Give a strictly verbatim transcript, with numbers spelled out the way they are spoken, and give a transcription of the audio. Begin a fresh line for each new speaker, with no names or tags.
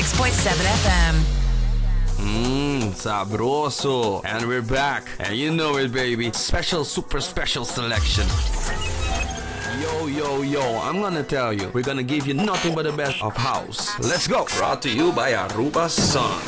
ninety-six point seven F M.
Mmm, sabroso. And we're back. And you know it, baby. Special, super special selection. Yo, yo, yo, I'm gonna tell you, we're gonna give you nothing but the best of house. Let's go. Brought to you by Aruba Sun.